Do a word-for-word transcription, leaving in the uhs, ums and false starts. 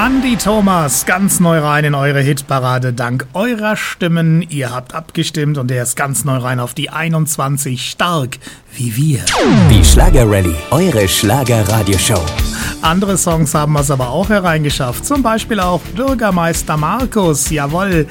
Andy Thomas, ganz neu rein in eure Hitparade. Dank eurer Stimmen. Ihr habt abgestimmt und er ist ganz neu rein auf die einundzwanzig. Stark wie wir. Die Schlager-Rallye, eure Schlager-Radioshow. Andere Songs haben es aber auch hereingeschafft. Zum Beispiel auch Bürgermeister Markus. Jawohl,